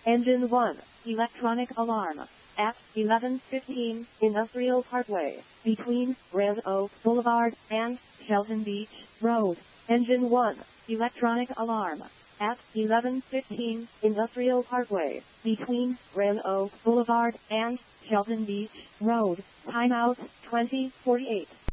Engine 1, electronic alarm. At 11:15, Industrial Parkway, between Red Oak Boulevard and Shelton Beach Road. Engine 1, electronic alarm. At 11:15, Industrial Parkway, between Red Oak Boulevard and Shelton Beach Road. Timeout 2048.